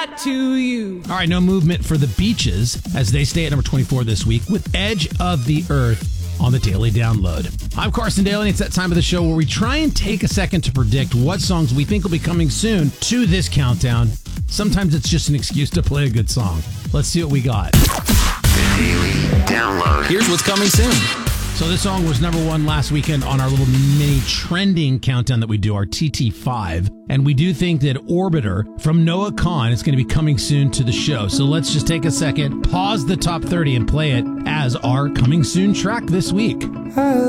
to you. All right, no movement for the Beaches as they stay at number 24 this week with Edge of the Earth on the Daily Download. I'm Carson Daly, and it's that time of the show where we try and take a second to predict what songs we think will be coming soon to this countdown. Sometimes it's just an excuse to play a good song. Let's see what we got. The Daily Download. Here's what's coming soon. So this song was number one last weekend on our little mini trending countdown that we do, our TT5. And we do think that Orbiter from Noah Kahan is going to be coming soon to the show. So let's just take a second, pause the top 30 and play it as our coming soon track this week.